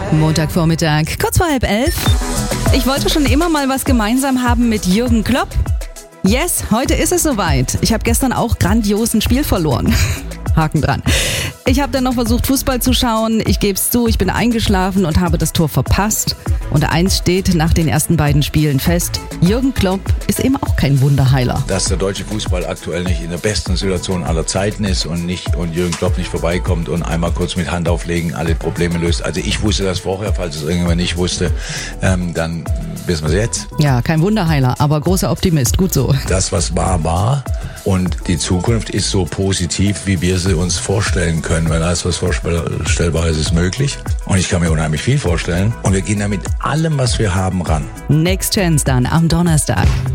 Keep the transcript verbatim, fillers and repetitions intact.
Montagvormittag, kurz vor halb elf. Ich wollte schon immer mal was gemeinsam haben mit Jürgen Klopp. Yes, heute ist es soweit. Ich habe gestern auch grandios ein Spiel verloren. Haken dran. Ich habe dann noch versucht, Fußball zu schauen. Ich gebe es zu, ich bin eingeschlafen und habe das Tor verpasst. Und eins steht nach den ersten beiden Spielen fest: Jürgen Klopp ist eben auch kein Wunderheiler. Dass der deutsche Fußball aktuell nicht in der besten Situation aller Zeiten ist und nicht und Jürgen Klopp nicht vorbeikommt und einmal kurz mit Hand auflegen alle Probleme löst. Also ich wusste das vorher, falls es irgendjemand nicht wusste, ähm, dann wissen wir es jetzt. Ja, kein Wunderheiler, aber großer Optimist. Gut so. Das, was war, war. Und die Zukunft ist so positiv, wie wir sie uns vorstellen können. Wenn alles, was vorstellbar ist, ist möglich. Und ich kann mir unheimlich viel vorstellen. Und wir gehen da mit allem, was wir haben, ran. Next Chance dann am Donnerstag.